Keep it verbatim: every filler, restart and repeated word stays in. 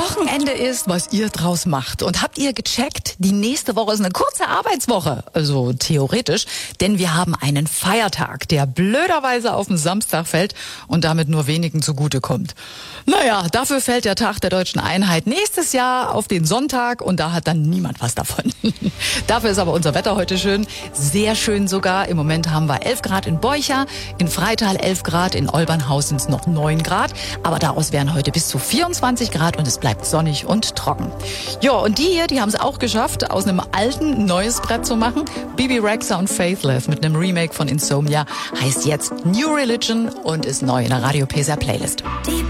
Wochenende ist, was ihr draus macht. Und habt ihr gecheckt, die nächste Woche ist eine kurze Arbeitswoche, also theoretisch, denn wir haben einen Feiertag, der blöderweise auf den Samstag fällt und damit nur wenigen zugutekommt. Naja, dafür fällt der Tag der Deutschen Einheit nächstes Jahr auf den Sonntag und da hat dann niemand was davon. Dafür ist aber unser Wetter heute schön, sehr schön sogar. Im Moment haben wir elf Grad in Beucha, in Freital elf Grad, in Olbernhaus sind es noch neun Grad, aber daraus wären heute bis zu vierundzwanzig Grad und es bleibt sonnig und trocken. Ja, und die hier, die haben es auch geschafft, aus einem alten ein neues Brett zu machen. Bebe Rexha und Faithless mit einem Remake von Insomnia heißt jetzt New Religion und ist neu in der Radio Pesa Playlist. Die